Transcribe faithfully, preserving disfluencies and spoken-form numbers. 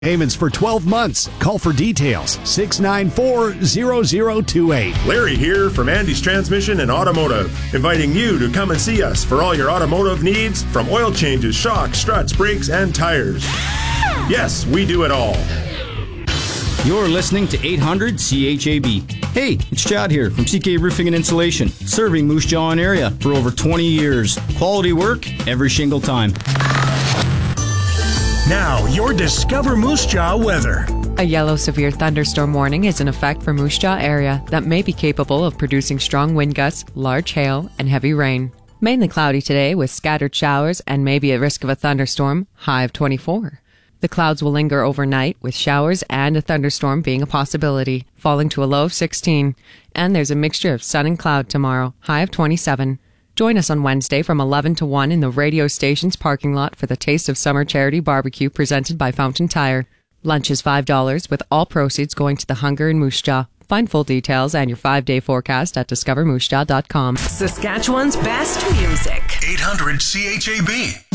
Payments for twelve months. Call for details. six nine four, zero zero two eight. Larry here from Andy's Transmission and Automotive, inviting you to come and see us for all your automotive needs, from oil changes, shocks, struts, brakes, and tires. Yes, we do it all. You're listening to eight hundred C H A B. Hey, it's Chad here from C K Roofing and Insulation, serving Moose Jaw area for over twenty years. Quality work every shingle time. Now, your Discover Moose Jaw weather. A yellow severe thunderstorm warning is in effect for Moose Jaw area that may be capable of producing strong wind gusts, large hail, and heavy rain. Mainly cloudy today with scattered showers and maybe a risk of a thunderstorm, high of twenty-four. The clouds will linger overnight with showers and a thunderstorm being a possibility, falling to a low of sixteen. And there's a mixture of sun and cloud tomorrow, high of twenty-seven. Join us on Wednesday from eleven to one in the radio station's parking lot for the Taste of Summer charity barbecue presented by Fountain Tire. Lunch is five dollars with all proceeds going to the Hunger in Moose Jaw. Find full details and your five-day forecast at discover moose jaw dot com. Saskatchewan's best music. eight hundred C H A B.